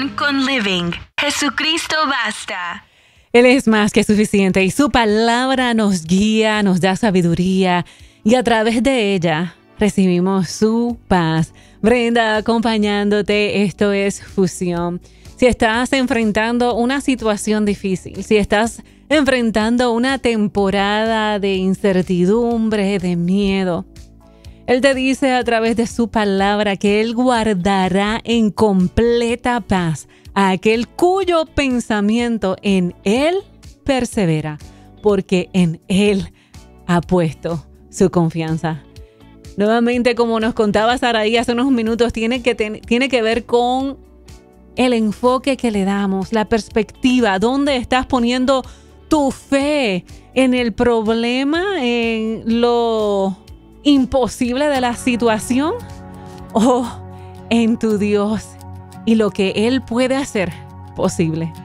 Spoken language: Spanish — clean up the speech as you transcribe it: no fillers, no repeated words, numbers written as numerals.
Fusión con Living. Jesucristo basta. Él es más que suficiente y su palabra nos guía, nos da sabiduría y a través de ella recibimos su paz. Brenda, acompañándote, esto es Fusión. Si estás enfrentando una situación difícil, si estás enfrentando una temporada de incertidumbre, de miedo, Él te dice a través de su palabra que Él guardará en completa paz a aquel cuyo pensamiento en Él persevera, porque en Él ha puesto su confianza. Nuevamente, como nos contaba Saraí hace unos minutos, tiene que ver con el enfoque que le damos, la perspectiva, dónde estás poniendo tu fe, en el problema, en lo imposible de la situación o en tu Dios y lo que Él puede hacer posible.